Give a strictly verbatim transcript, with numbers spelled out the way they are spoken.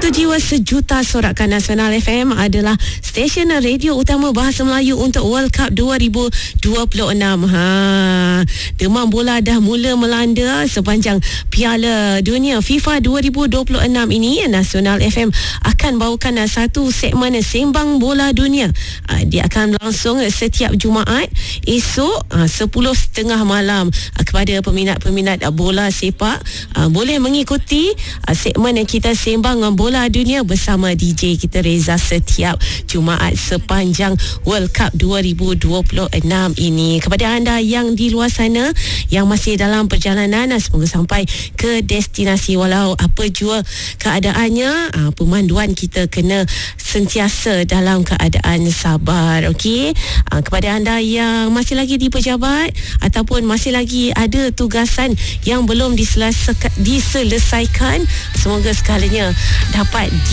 Satu jiwa sejuta sorakan Nasional F M adalah stesen radio utama bahasa Melayu untuk World Cup dua ribu dua puluh enam. Ha, demam bola dah mula melanda sepanjang Piala Dunia FIFA dua ribu dua puluh enam ini. Nasional F M akan bawakan satu segmen Sembang Bola Dunia. Dia akan berlangsung setiap Jumaat esok sepuluh tiga puluh malam. Kepada peminat-peminat bola sepak, boleh mengikuti segmen kita Sembang Bola Dunia bersama D J kita Reza setiap Jumaat sepanjang World Cup dua ribu dua puluh enam ini. Kepada anda yang di luar sana yang masih dalam perjalanan, semoga sampai ke destinasi walau apa jua keadaannya. Pemanduan kita kena sentiasa dalam keadaan sabar, okey. Kepada anda yang masih lagi di pejabat ataupun masih lagi ada tugasan yang belum diselesaikan, diselesaikan semoga segalanya dapat